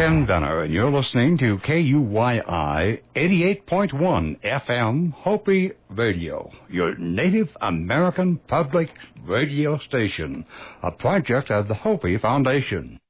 Ken Benner, and you're listening to KUYI 88.1 FM Hopi Radio, your Native American public radio station, a project of the Hopi Foundation.